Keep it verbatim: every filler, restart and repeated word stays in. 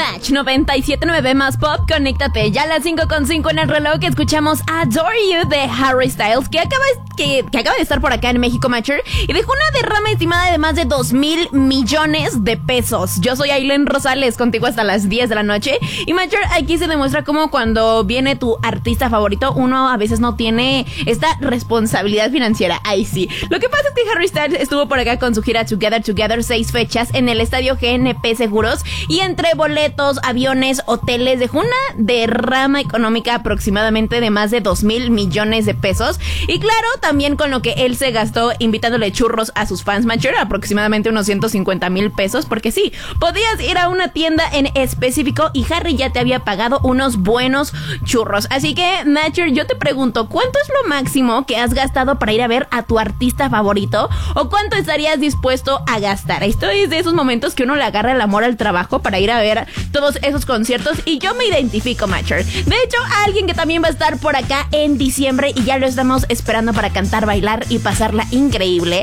Match noventa y siete punto nueve más pop, conéctate. Ya a las cinco con cinco en el reloj escuchamos Adore You de Harry Styles, que acaba, que, que acaba de estar por acá en México, Matcher, y dejó una derrama estimada de más de dos mil millones de pesos. Yo soy Aileen Rosales, contigo hasta las diez de la noche. Y Matcher, aquí se demuestra cómo cuando viene tu artista favorito, uno a veces no tiene esta responsabilidad financiera. Ahí sí. Lo que pasa es que Harry Styles estuvo por acá con su gira Together Together, seis fechas en el estadio G N P Seguros, y entre boletos, aviones, hoteles, dejó una derrama económica aproximadamente de más de dos mil millones de pesos. Y claro, también con lo que él se gastó invitándole churros a sus fans, Matcher, aproximadamente unos ciento cincuenta mil pesos, porque sí, podías ir a una tienda en específico y Harry ya te había pagado unos buenos churros. Así que, Matcher, yo te pregunto, ¿cuánto es lo máximo que has gastado para ir a ver a tu artista favorito? ¿O cuánto estarías dispuesto a gastar? Esto es de esos momentos que uno le agarra el amor al trabajo para ir a ver todos esos conciertos, y yo me identifico, Matcher. De hecho, alguien que también va a estar por acá en diciembre y ya lo estamos esperando para cantar, bailar y pasarla increíble